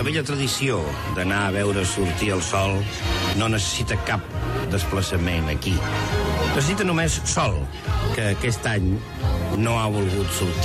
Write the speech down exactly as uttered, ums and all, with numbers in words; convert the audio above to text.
vella tradició d'anar a veure sortir el sol no necessita cap desplaçament aquí. Necessita només sol, que aquest any no ha volgut sortir.